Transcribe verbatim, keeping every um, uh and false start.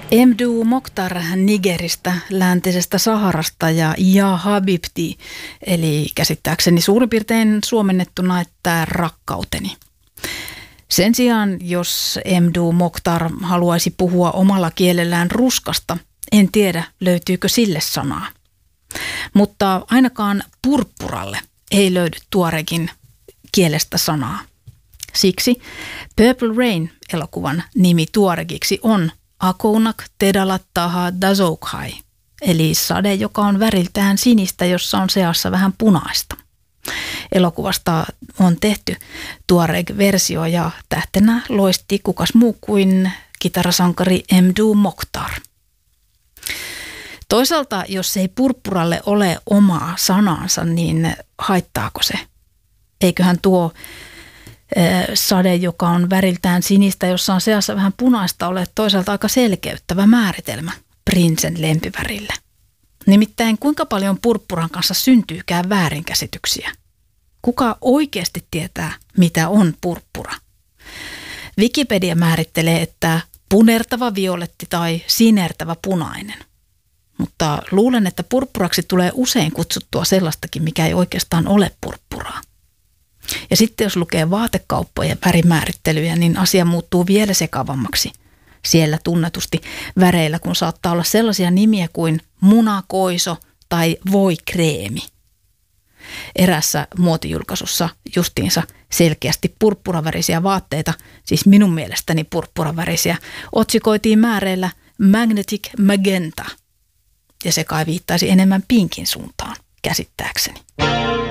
Mdou Mokhtar Nigeristä, läntisestä Saharasta ja Ja Habibti, eli käsittääkseni suurin piirtein suomennettuna, että rakkauteni. Sen sijaan, jos Mdou Mokhtar haluaisi puhua omalla kielellään ruskasta, en tiedä löytyykö sille sanaa. Mutta ainakaan purppuralle ei löydy tuaregin kielestä sanaa. Siksi Purple Rain-elokuvan nimi tuaregiksi on Akounak Tedalat Taha Dazoukhai, eli sade, joka on väriltään sinistä, jossa on seassa vähän punaista. Elokuvasta on tehty tuareg-versio ja tähtenä loisti kukas muu kuin kitarasankari Mdou Mokhtar. Toisaalta, jos ei purppuralle ole omaa sanansa, niin haittaako se? Eiköhän tuo sade, joka on väriltään sinistä, jossa on seassa vähän punaista, ole toisaalta aika selkeyttävä määritelmä prinsen lempivärille. Nimittäin kuinka paljon purppuran kanssa syntyykään väärinkäsityksiä? Kuka oikeasti tietää, mitä on purppura? Wikipedia määrittelee, että punertava violetti tai sinertävä punainen. Mutta luulen, että purppuraksi tulee usein kutsuttua sellaistakin, mikä ei oikeastaan ole purppuraa. Ja sitten jos lukee vaatekauppojen värimäärittelyjä, niin asia muuttuu vielä sekavammaksi. Siellä tunnetusti väreillä, kun saattaa olla sellaisia nimiä kuin munakoiso tai voikreemi. Erässä muotijulkaisussa justiinsa selkeästi purppuravärisiä vaatteita, siis minun mielestäni purppuravärisiä, otsikoitiin määreillä Magnetic Magenta. Ja se kai viittaisi enemmän pinkin suuntaan, käsittääkseni.